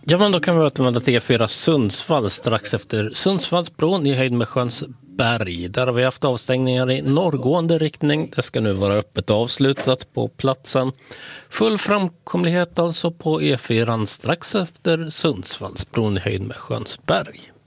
Ja, men då kan vi återvända till E4 Sundsvall strax efter Sundsvallsbron i höjd med Skönsberg. Där har vi haft avstängningar i norrgående riktning. Det ska nu vara öppet avslutat på platsen. Full framkomlighet alltså på E4 strax efter Sundsvallsbron i höjd med Skönsberg.